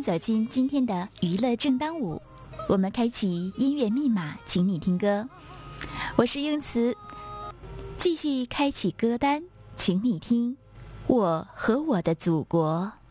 迎走进今天的娱乐正当午，我们开启音乐密码，请你听歌。我是英慈，继续开启歌单，请你听《我和我的祖国》。